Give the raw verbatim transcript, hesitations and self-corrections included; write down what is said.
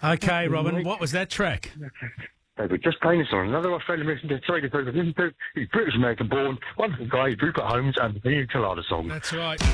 Okay, Robin, what was that track? They were just playing this on another Australian American sorry, British American born, wonderful guy, Rupert Holmes, and the Pina Colada song. That's right.